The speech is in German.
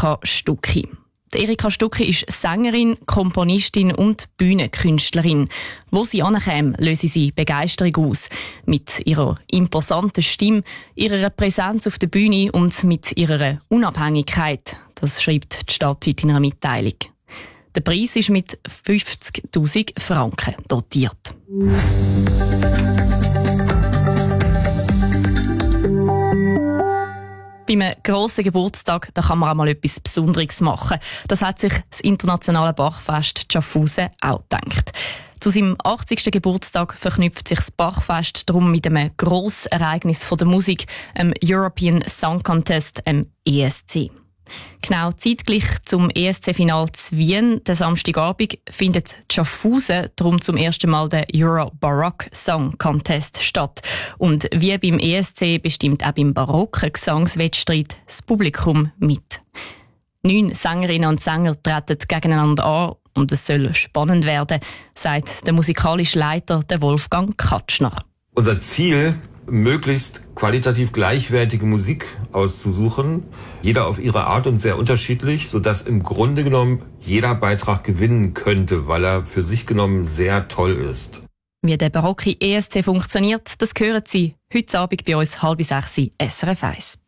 Erika Stucki. Erika Stucki ist Sängerin, Komponistin und Bühnenkünstlerin. Wo sie ankäme, löse sie Begeisterung aus. Mit ihrer imposanten Stimme, ihrer Präsenz auf der Bühne und mit ihrer Unabhängigkeit. Das schreibt die Stadt heute in einer Mitteilung. Der Preis ist mit 50'000 Franken dotiert. Bei einem grossen Geburtstag da kann man auch mal etwas Besonderes machen. Das hat sich das internationale Bachfest Schaffhausen auch gedacht. Zu seinem 80. Geburtstag verknüpft sich das Bachfest darum mit einem grossen Ereignis von der Musik, dem European Song Contest, ESC. Genau zeitgleich zum ESC-Final zu Wien, den Samstagabend, findet Schaffhausen darum zum ersten Mal der Euro Baroque Song Contest statt. Und wie beim ESC bestimmt auch beim barocken Gesangswettstreit das Publikum mit. 9 Sängerinnen und Sänger treten gegeneinander an und es soll spannend werden, sagt der musikalische Leiter, der Wolfgang Katschner. Unser Ziel, möglichst qualitativ gleichwertige Musik auszusuchen, jeder auf ihre Art und sehr unterschiedlich, sodass im Grunde genommen jeder Beitrag gewinnen könnte, weil er für sich genommen sehr toll ist. Wie der barocke ESC funktioniert, das hören Sie heute Abend bei uns 5:30 SRF 1.